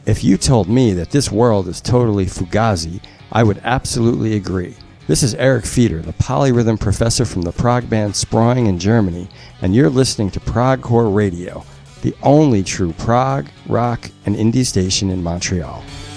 If you told me that this world is totally fugazi, I would absolutely agree. This is Eric Feeder, the polyrhythm professor from the prog band Sproing in Germany, and you're listening to Progcore Radio, the only true prog, rock, and indie station in Montreal.